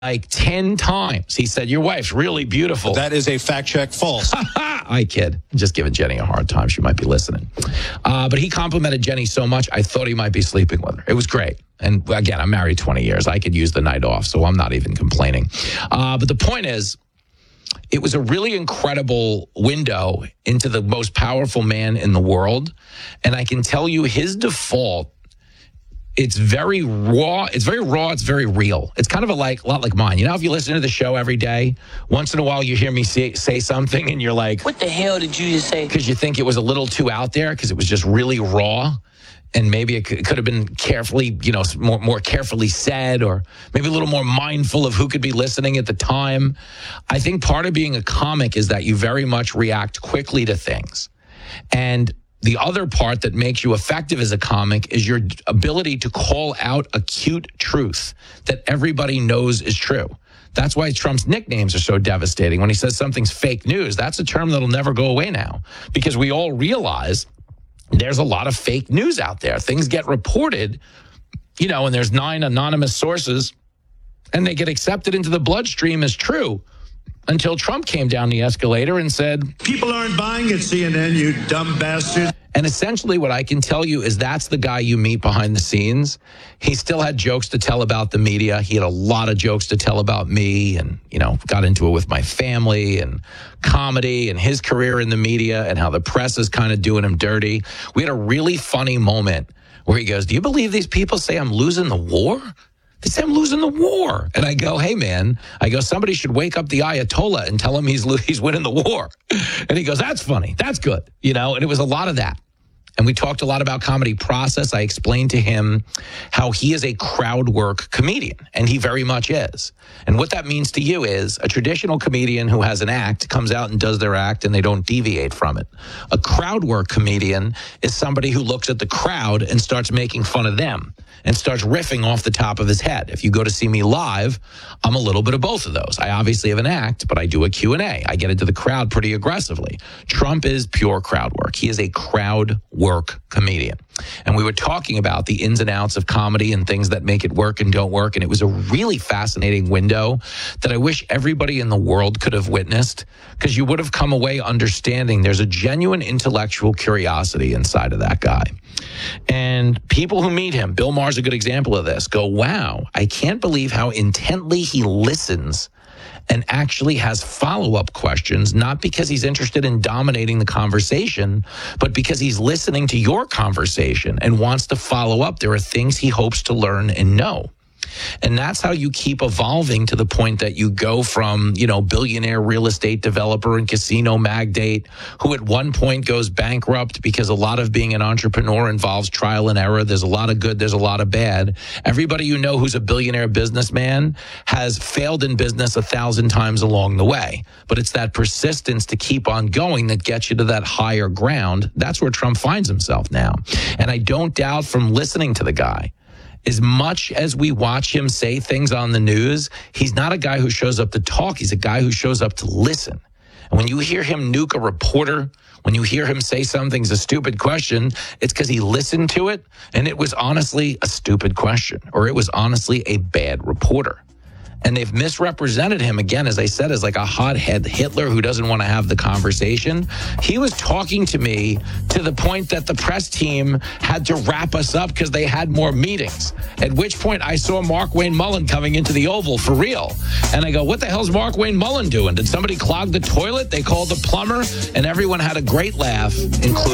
like 10 times. He said, your wife's really beautiful. That is a fact check false. I kid. I'm just giving Jenny a hard time. She might be listening. But he complimented Jenny so much, I thought he might be sleeping with her. It was great. And again, I'm married 20 years. I could use the night off, so I'm not even complaining. But the point is, it was a really incredible window into the most powerful man in the world. And I can tell you his default, it's very raw. It's very raw. It's very real. It's kind of a lot like mine. You know, if you listen to the show every day, once in a while you hear me say something and you're like, what the hell did you just say? Because you think it was a little too out there because it was just really raw. And maybe it could have been carefully, more carefully said, or maybe a little more mindful of who could be listening at the time. I think part of being a comic is that you very much react quickly to things. And the other part that makes you effective as a comic is your ability to call out acute truth that everybody knows is true. That's why Trump's nicknames are so devastating. When he says something's fake news, that's a term that'll never go away now, because we all realize there's a lot of fake news out there. Things get reported, and there's 9 anonymous sources, and they get accepted into the bloodstream as true until Trump came down the escalator and said, people aren't buying it, CNN, you dumb bastard. And essentially what I can tell you is that's the guy you meet behind the scenes. He still had jokes to tell about the media. He had a lot of jokes to tell about me and, got into it with my family and comedy and his career in the media and how the press is kind of doing him dirty. We had a really funny moment where he goes, do you believe these people say I'm losing the war? They say I'm losing the war. And I go, hey, man, somebody should wake up the Ayatollah and tell him he's winning the war. And he goes, that's funny. That's good. And it was a lot of that. And we talked a lot about comedy process. I explained to him how he is a crowd work comedian, and he very much is. And what that means to you is a traditional comedian who has an act comes out and does their act and they don't deviate from it. A crowd work comedian is somebody who looks at the crowd and starts making fun of them and starts riffing off the top of his head. If you go to see me live, I'm a little bit of both of those. I obviously have an act, but I do a Q&A. I get into the crowd pretty aggressively. Trump is pure crowd work. He is a crowd work comedian. And we were talking about the ins and outs of comedy and things that make it work and don't work. And it was a really fascinating window that I wish everybody in the world could have witnessed, because you would have come away understanding there's a genuine intellectual curiosity inside of that guy. And people who meet him, Bill Maher's a good example of this, go, wow, I can't believe how intently he listens and actually has follow-up questions, not because he's interested in dominating the conversation, but because he's listening to your conversation and wants to follow up. There are things he hopes to learn and know. And that's how you keep evolving to the point that you go from, billionaire real estate developer and casino magnate who at one point goes bankrupt, because a lot of being an entrepreneur involves trial and error. There's a lot of good. There's a lot of bad. Everybody who's a billionaire businessman has failed in business 1,000 times along the way. But it's that persistence to keep on going that gets you to that higher ground. That's where Trump finds himself now. And I don't doubt from listening to the guy, as much as we watch him say things on the news, he's not a guy who shows up to talk. He's a guy who shows up to listen. And when you hear him nuke a reporter, when you hear him say something's a stupid question, it's because he listened to it and it was honestly a stupid question, or it was honestly a bad reporter. And they've misrepresented him, again, as I said, as like a hothead Hitler who doesn't want to have the conversation. He was talking to me to the point that the press team had to wrap us up because they had more meetings. At which point I saw Mark Wayne Mullen coming into the Oval for real. And I go, what the hell's Mark Wayne Mullen doing? Did somebody clog the toilet? They called the plumber, and everyone had a great laugh, including